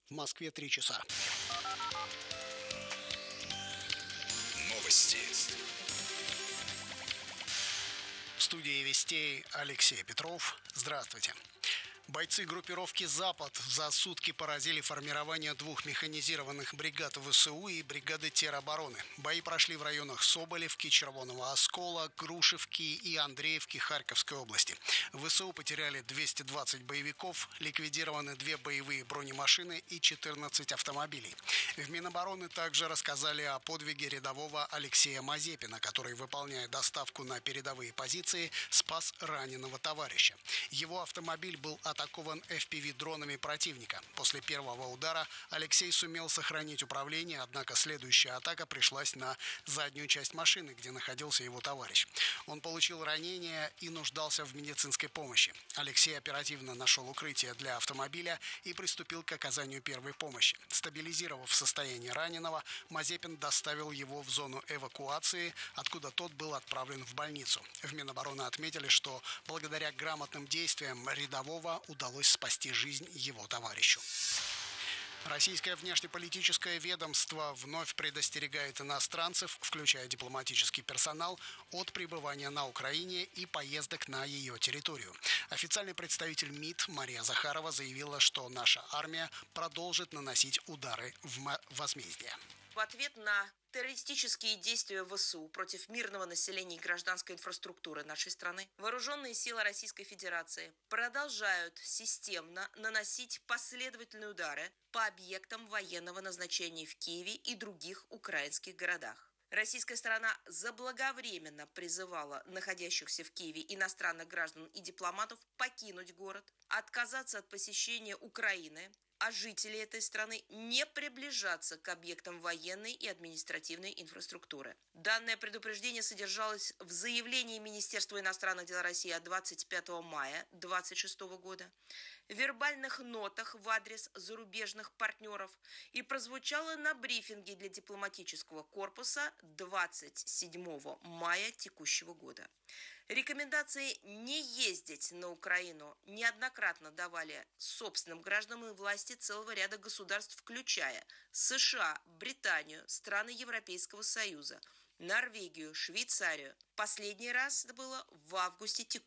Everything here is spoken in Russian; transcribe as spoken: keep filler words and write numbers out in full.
В Москве три часа. Новости. В студии Вестей Алексей Петров. Здравствуйте. Бойцы группировки «Запад» за сутки поразили формирование двух механизированных бригад ВСУ и бригады теробороны. Бои прошли в районах Соболевки, Червоного Оскола, Грушевки и Андреевки Харьковской области. В ВСУ потеряли двести двадцать боевиков, ликвидированы две боевые бронемашины и четырнадцать автомобилей. В Минобороны также рассказали о подвиге рядового Алексея Мазепина, который, выполняя доставку на передовые позиции, спас раненого товарища. Его автомобиль был атакован эф пи ви-дронами противника. После первого удара Алексей сумел сохранить управление, однако следующая атака пришлась на заднюю часть машины, где находился его товарищ. Он получил ранение и нуждался в медицинской помощи. Алексей оперативно нашел укрытие для автомобиля и приступил к оказанию первой помощи. Стабилизировав состояние раненого, Мазепин доставил его в зону эвакуации, откуда тот был отправлен в больницу. В Минобороны отметили, что благодаря грамотным действиям рядового удалось спасти жизнь его товарищу. Российское внешнеполитическое ведомство вновь предостерегает иностранцев, включая дипломатический персонал, от пребывания на Украине и поездок на ее территорию. Официальный представитель МИД Мария Захарова заявила, что наша армия продолжит наносить удары в возмездие. В ответ на террористические действия ВСУ против мирного населения и гражданской инфраструктуры нашей страны, вооруженные силы Российской Федерации продолжают системно наносить последовательные удары по объектам военного назначения в Киеве и других украинских городах. Российская сторона заблаговременно призывала находящихся в Киеве иностранных граждан и дипломатов покинуть город, отказаться от посещения Украины, а жители этой страны не приближаться к объектам военной и административной инфраструктуры. Данное предупреждение содержалось в заявлении Министерства иностранных дел России от двадцать пятого мая две тысячи двадцать шестого года, в вербальных нотах в адрес зарубежных партнеров и прозвучало на брифинге для дипломатического корпуса двадцать седьмого мая текущего года. Рекомендации не ездить на Украину неоднократно давали собственным гражданам и власти целого ряда государств, включая США, Британию, страны Европейского Союза, Норвегию, Швейцарию. Последний раз это было в августе текущего года.